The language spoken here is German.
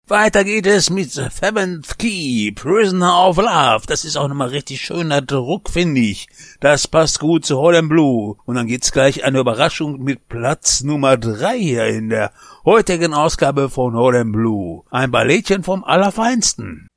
Weiter geht es mit The Seventh Key, Prisoner of Love. Das ist auch nochmal richtig schöner Druck, finde ich. Das passt gut zu Holland Blue. Und dann gibt's gleich eine Überraschung mit Platz Nummer 3 hier in der heutigen Ausgabe von Holland Blue. Ein Ballettchen vom Allerfeinsten.